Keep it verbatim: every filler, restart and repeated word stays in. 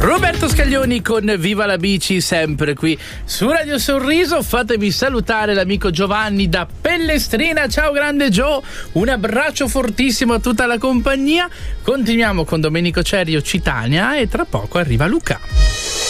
Roberto Scaglioni con Viva la Bici, sempre qui su Radio Sorriso. Fatemi salutare l'amico Giovanni da Pellestrina. Ciao grande Gio, un abbraccio fortissimo a tutta la compagnia. Continuiamo con Domenico Cerio, Citania, e tra poco arriva Luca.